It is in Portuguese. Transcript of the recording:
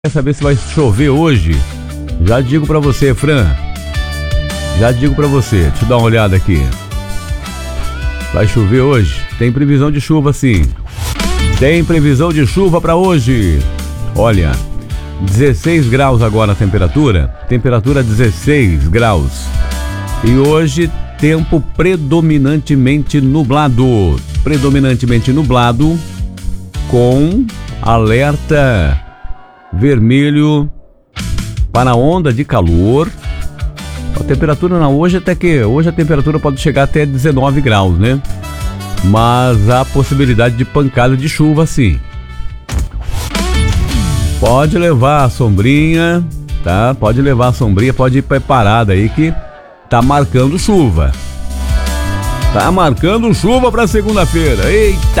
Quer saber se vai chover hoje? Já digo pra você, Fran. Já digo pra você. Deixa eu dar uma olhada aqui. Vai chover hoje? Tem previsão de chuva, sim. Tem previsão de chuva pra hoje. Olha, 16 graus agora a temperatura. Temperatura 16 graus. E hoje, tempo predominantemente nublado. Predominantemente nublado, com alerta vermelho para onda de calor. A temperatura hoje a temperatura pode chegar até 19 graus, né? Mas há possibilidade de pancada de chuva, sim. Pode levar a sombrinha, tá? Pode levar a sombrinha, pode ir preparada aí que tá marcando chuva. Tá marcando chuva para segunda-feira. Eita!